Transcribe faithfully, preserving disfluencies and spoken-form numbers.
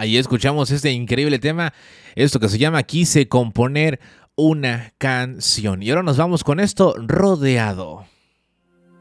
Ahí escuchamos este increíble tema, esto que se llama Quise componer una canción. Y ahora nos vamos con esto, Rodeado.